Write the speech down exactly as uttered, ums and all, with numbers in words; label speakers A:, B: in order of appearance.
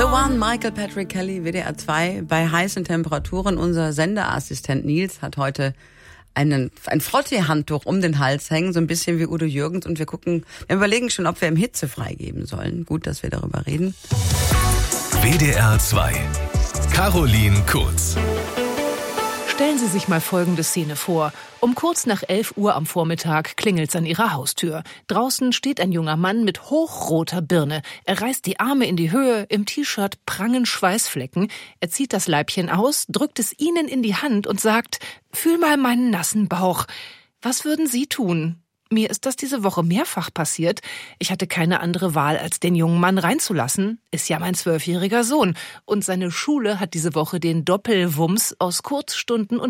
A: The One, Michael Patrick Kelly, W D R zwei. Bei heißen Temperaturen. Unser Sendeassistent Nils hat heute einen, ein Frottee-Handtuch um den Hals hängen, so ein bisschen wie Udo Jürgens. Und wir gucken, wir überlegen schon, ob wir ihm Hitze freigeben sollen. Gut, dass wir darüber reden.
B: W D R zwei. Caroline Kurz.
C: Stellen Sie sich mal folgende Szene vor. Um kurz nach elf Uhr am Vormittag klingelt's an Ihrer Haustür. Draußen steht ein junger Mann mit hochroter Birne. Er reißt die Arme in die Höhe, im T-Shirt prangen Schweißflecken. Er zieht das Leibchen aus, drückt es Ihnen in die Hand und sagt, fühl mal meinen nassen Bauch. Was würden Sie tun? Mir ist das diese Woche mehrfach passiert. Ich hatte keine andere Wahl, als den jungen Mann reinzulassen. Ist ja mein zwölfjähriger Sohn. Und seine Schule hat diese Woche den Doppelwumms aus Kurzstunden und